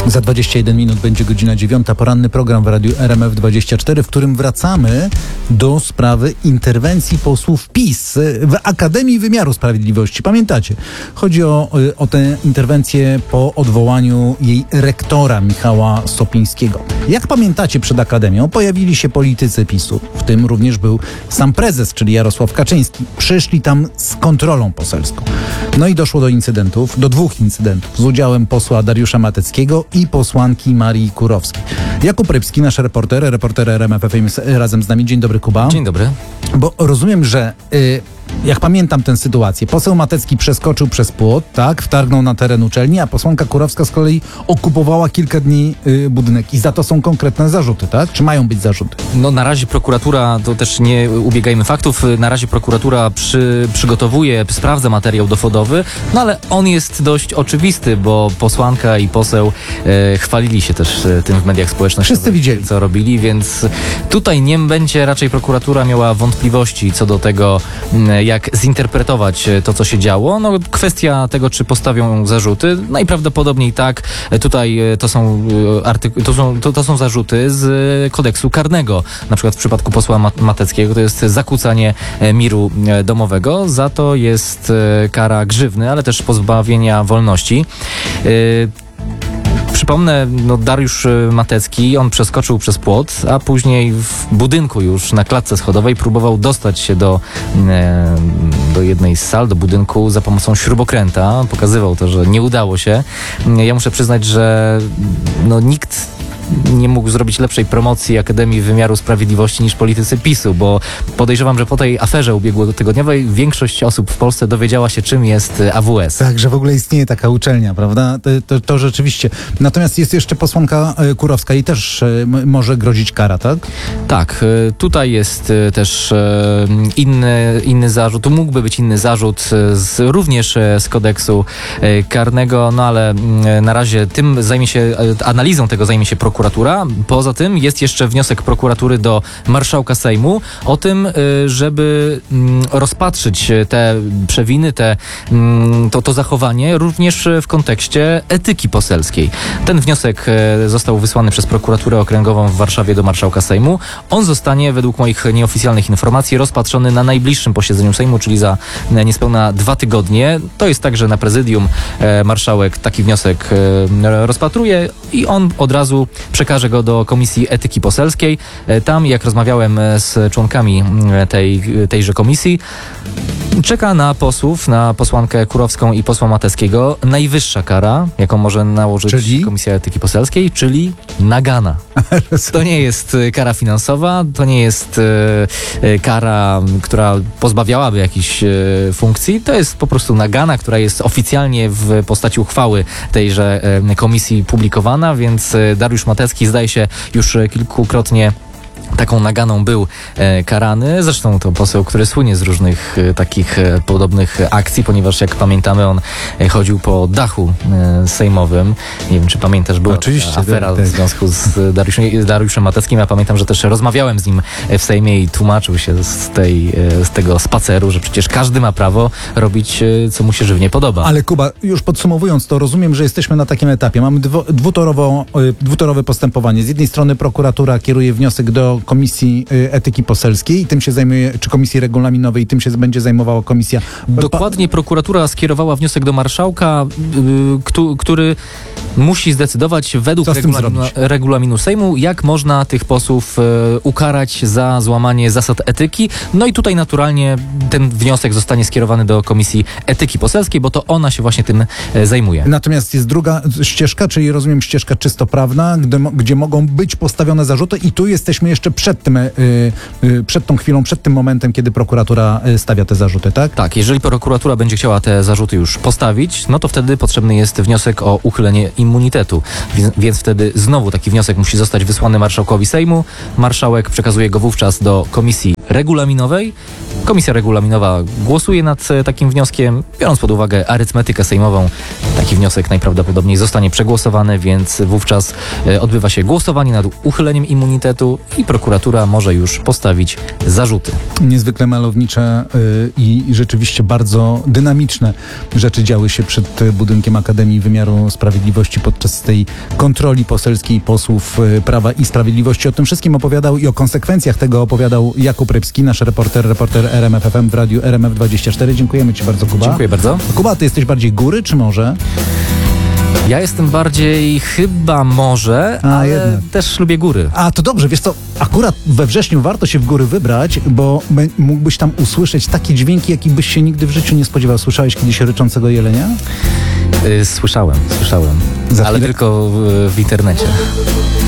Za 21 minut będzie godzina 9. Poranny program w Radiu RMF24, w którym wracamy do sprawy interwencji posłów PiS w Akademii Wymiaru Sprawiedliwości. Pamiętacie? Chodzi o tę interwencję po odwołaniu jej rektora Michała Sopińskiego. Jak pamiętacie, przed Akademią pojawili się politycy PiS-u, w tym również był sam prezes, czyli Jarosław Kaczyński. Przyszli tam z kontrolą poselską. No i doszło do incydentów, do dwóch incydentów z udziałem posła Dariusza Mateckiego i posłanki Marii Kurowskiej. Jakub Rybski, nasz reporter RMF FM jest razem z nami. Dzień dobry, Kuba. Dzień dobry. Bo rozumiem, że jak pamiętam tę sytuację, poseł Matecki przeskoczył przez płot, tak, wtargnął na teren uczelni, a posłanka Kurowska z kolei okupowała kilka dni budynek. I za to są konkretne zarzuty, tak? Czy mają być zarzuty? No na razie prokuratura, to też nie ubiegajmy faktów, na razie prokuratura sprawdza materiał dowodowy, no ale on jest dość oczywisty, bo posłanka i poseł chwalili się też tym w mediach społecznościowych. Wszyscy widzieli, co robili, więc tutaj nie będzie raczej prokuratura miała wątpliwości co do tego, jak zinterpretować to, co się działo. No, kwestia tego, czy postawią zarzuty, najprawdopodobniej tak. Tutaj to są zarzuty z kodeksu karnego. Na przykład w przypadku posła Mateckiego to jest zakłócanie miru domowego. Za to jest kara grzywny, ale też pozbawienia wolności. Przypomnę, Dariusz Matecki, on przeskoczył przez płot, a później w budynku już na klatce schodowej próbował dostać się do jednej z sal, do budynku za pomocą śrubokręta. Pokazywał to, że nie udało się. Ja muszę przyznać, że nikt nie mógł zrobić lepszej promocji Akademii Wymiaru Sprawiedliwości niż politycy PiS-u, bo podejrzewam, że po tej aferze ubiegłotygodniowej większość osób w Polsce dowiedziała się, czym jest AWS. Tak, że w ogóle istnieje taka uczelnia, prawda? To rzeczywiście. Natomiast jest jeszcze posłanka Kurowska i też może grozić kara, tak? Tak, tutaj jest też inny zarzut, tu mógłby być inny zarzut również z kodeksu karnego, ale na razie analizą tego zajmie się prokuratura. Poza tym jest jeszcze wniosek prokuratury do marszałka Sejmu o tym, żeby rozpatrzyć te przewiny, to zachowanie również w kontekście etyki poselskiej. Ten wniosek został wysłany przez prokuraturę okręgową w Warszawie do marszałka Sejmu. On zostanie, według moich nieoficjalnych informacji, rozpatrzony na najbliższym posiedzeniu Sejmu, czyli za niespełna 2 tygodnie. To jest tak, że na prezydium marszałek taki wniosek rozpatruje i on od razu przekaże go do Komisji Etyki Poselskiej. Tam, jak rozmawiałem z członkami tejże komisji, czeka na posłów, na posłankę Kurowską i posła Mateckiego najwyższa kara, jaką może nałożyć Komisja Etyki Poselskiej, czyli nagana. To nie jest kara finansowa, to nie jest kara, która pozbawiałaby jakichś funkcji, to jest po prostu nagana, która jest oficjalnie w postaci uchwały tejże komisji publikowana, więc Dariusz Matecki zdaje się już kilkukrotnie taką naganą był karany. Zresztą to poseł, który słynie z różnych takich podobnych akcji, ponieważ jak pamiętamy, on chodził po dachu sejmowym. Nie wiem, czy pamiętasz, była afera w związku z Dariuszem Mateckim. Ja pamiętam, że też rozmawiałem z nim w Sejmie i tłumaczył się z tego spaceru, że przecież każdy ma prawo robić, co mu się żywnie podoba. Ale Kuba, już podsumowując to, rozumiem, że jesteśmy na takim etapie. Mamy dwutorowe postępowanie. Z jednej strony prokuratura kieruje wniosek do Komisji Etyki Poselskiej i tym się zajmuje, czy Komisji Regulaminowej, i tym się będzie zajmowała komisja. Dokładnie, prokuratura skierowała wniosek do marszałka, który musi zdecydować według regulaminu Sejmu, jak można tych posłów ukarać za złamanie zasad etyki. No i tutaj naturalnie ten wniosek zostanie skierowany do Komisji Etyki Poselskiej, bo to ona się właśnie tym zajmuje. Natomiast jest druga ścieżka, czyli rozumiem ścieżka czysto prawna, gdzie mogą być postawione zarzuty i tu jesteśmy jeszcze przed tą chwilą, przed tym momentem, kiedy prokuratura stawia te zarzuty, tak? Tak, jeżeli prokuratura będzie chciała te zarzuty już postawić, no to wtedy potrzebny jest wniosek o uchylenie immunitetu. Więc wtedy znowu taki wniosek musi zostać wysłany marszałkowi Sejmu. Marszałek przekazuje go wówczas do Komisji Regulaminowej Komisja Regulaminowa głosuje nad takim wnioskiem, biorąc pod uwagę arytmetykę sejmową. Taki wniosek najprawdopodobniej zostanie przegłosowany, więc wówczas odbywa się głosowanie nad uchyleniem immunitetu i prokuratura może już postawić zarzuty. Niezwykle malownicze i rzeczywiście bardzo dynamiczne rzeczy działy się przed budynkiem Akademii Wymiaru Sprawiedliwości podczas tej kontroli poselskiej posłów Prawa i Sprawiedliwości. O tym wszystkim opowiadał i o konsekwencjach tego opowiadał Jakub Rybski, nasz reporter RMF FM w radiu RMF24. Dziękujemy Ci bardzo, Kuba. Dziękuję bardzo. Kuba, Ty jesteś bardziej góry czy morze? Ja jestem bardziej chyba morze, ale jednak. też lubię góry. A, to dobrze, wiesz co, akurat we wrześniu warto się w góry wybrać, bo mógłbyś tam usłyszeć takie dźwięki, jakich byś się nigdy w życiu nie spodziewał. Słyszałeś kiedyś ryczącego jelenia? Słyszałem, Za ale chwilę- tylko w internecie.